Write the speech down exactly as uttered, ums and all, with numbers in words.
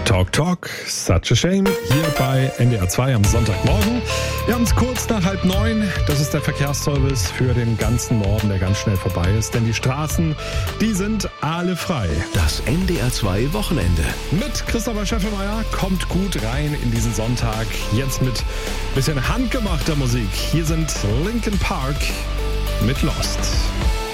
Talk Talk, such a shame, hier bei N D R zwei am Sonntagmorgen. Wir haben es kurz nach halb neun. Das ist der Verkehrsservice für den ganzen Norden, der ganz schnell vorbei ist. Denn die Straßen, die sind alle frei. Das N D R zwei Wochenende. Mit Christopher Scheffelmeier kommt gut rein in diesen Sonntag. Jetzt mit bisschen handgemachter Musik. Hier sind Linkin Park mit Lost.